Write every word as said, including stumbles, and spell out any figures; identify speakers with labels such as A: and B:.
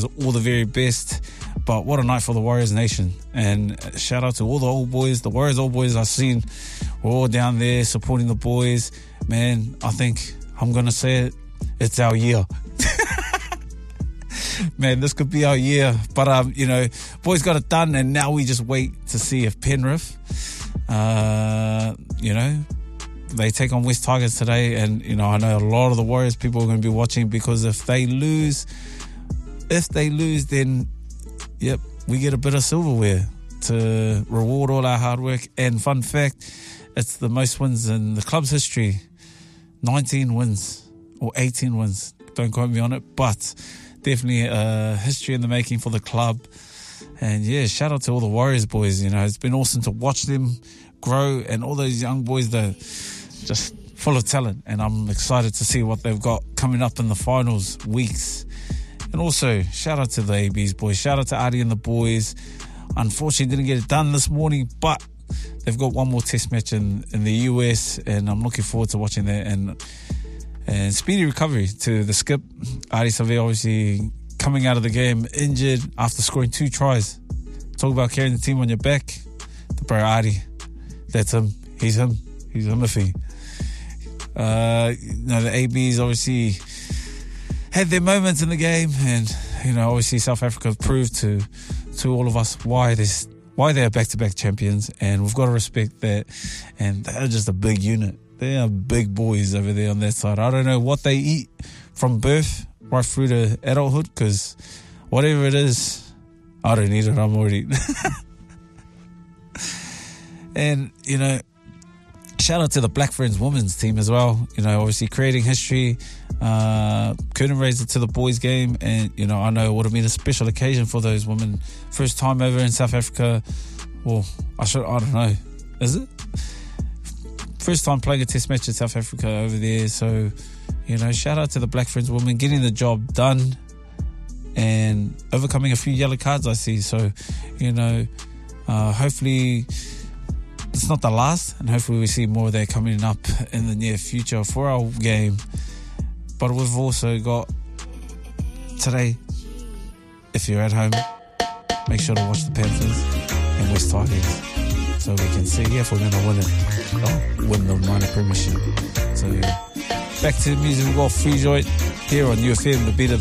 A: all the very best. But what a night for the Warriors Nation. And shout out to all the old boys, the Warriors old boys I've seen. We're all down there supporting the boys. Man, I think I'm going to say it. It's our year. Man, this could be our year. But, um, you know, boys got it done. And now we just wait to see if Penrith, uh, you know, they take on West Tigers today. And, you know, I know a lot of the Warriors people are going to be watching, because if they lose, if they lose, then, yep, we get a bit of silverware to reward all our hard work. And fun fact, it's the most wins in the club's history. nineteen wins or eighteen wins. Don't quote me on it, but definitely a history in the making for the club. And yeah, shout out to all the Warriors boys. You know, it's been awesome to watch them grow, and all those young boys that are just full of talent. And I'm excited to see what they've got coming up in the finals weeks. And also, shout out to the A Bs boys. Shout out to Adi and the boys. Unfortunately, didn't get it done this morning, but they've got one more test match in, in the U S, and I'm looking forward to watching that. And and speedy recovery to the skip. Adi Savea obviously coming out of the game injured after scoring two tries. Talk about carrying the team on your back. The bro Adi, that's him. He's him. He's Himifi. Uh, you know, the A Bs obviously had their moments in the game, and you know, obviously South Africa have proved to to all of us why this why they're back-to-back champions, and we've got to respect that. And they're just a big unit. They are big boys over there on that side. I don't know what they eat from birth right through to adulthood, because whatever it is, I don't eat it. I'm already. And you know, shout out to the Black Ferns women's team as well. You know, obviously creating history. Uh, curtain raiser to the boys game, and you know, I know it would have been a special occasion for those women. First time over in South Africa. Well, I should, I don't know, is it? First time playing a test match in South Africa over there. So, you know, shout out to the Black Ferns women getting the job done and overcoming a few yellow cards I see. So, you know, uh, hopefully it's not the last, and hopefully we see more of that coming up in the near future for our game. But we've also got today, if you're at home, make sure to watch the Panthers and West Tigers, so we can see if we're going to win it, or win the minor premiership. So back to the music, we've got Free Joy here on U F M, the beat of